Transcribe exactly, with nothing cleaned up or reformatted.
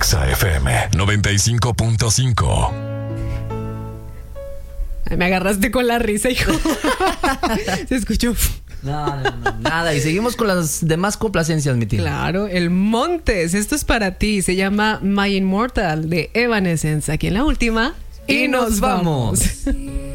Exa F M noventa y cinco punto cinco. Me agarraste con la risa, hijo. Se escuchó. No, no, no, nada. Y seguimos con las demás complacencias, mi tío. Claro, el Montes. Esto es para ti. Se llama My Immortal de Evanescence. Aquí en la última. Y nos vamos.